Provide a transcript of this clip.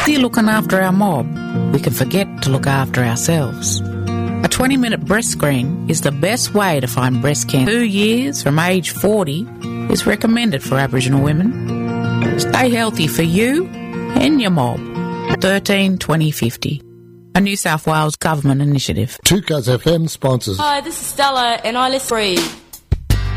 busy looking after our mob, we can forget to look after ourselves. A 20-minute breast screen is the best way to find breast cancer. 2 years from age 40 is recommended for Aboriginal women. Stay healthy for you and your mob. 13 20 50. A New South Wales government initiative. 2Cuz FM sponsors. Hi, this is Stella and I listen Breathe.